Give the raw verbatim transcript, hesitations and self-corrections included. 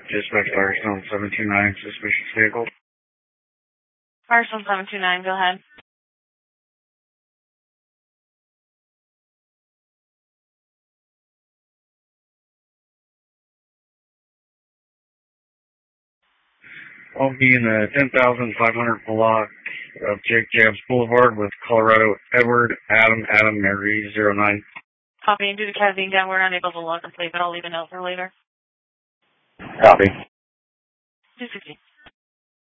Dispatch Firestone seven two nine, suspicious vehicle. Firestone seven two nine, go ahead. I'll be in the ten thousand five hundred block of Jake Jabs Boulevard with Colorado Edward Adam Adam Mary zero nine. Copy, and due to Cat being down, we're unable to log and play, but I'll leave a note for later. Copy. two sixty.